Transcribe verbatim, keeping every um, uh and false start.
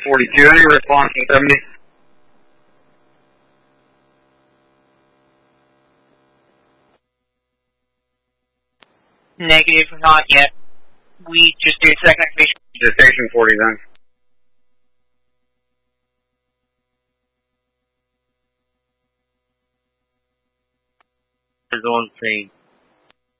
forty-two, any response from seventy? Negative, not yet. We just did second activation. To station forty then. There's one thing.